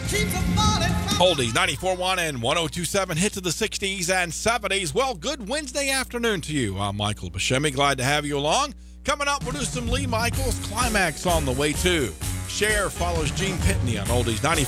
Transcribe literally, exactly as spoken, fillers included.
Oldies ninety-four point one and one oh two point seven, hits of the sixties and seventies. Well, good Wednesday afternoon to you. I'm Michael Buscemi. Glad to have you along. Coming up, we'll do some Lee Michaels. Climax on the way, too. Cher follows Gene Pitney on Oldies ninety-four